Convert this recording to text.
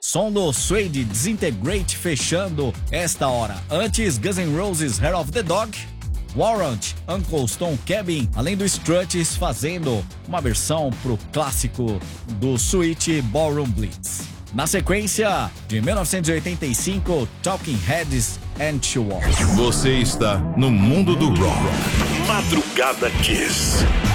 som do Suede Disintegrate fechando esta hora. Antes, Guns N' Roses Hair of the Dog, Warrant, Uncle Stone Cabin, além do Struts fazendo uma versão pro clássico do Sweet Ballroom Blitz. Na sequência, de 1985, Talking Heads and She Walks. Você está no mundo do rock. Madrugada Kiss.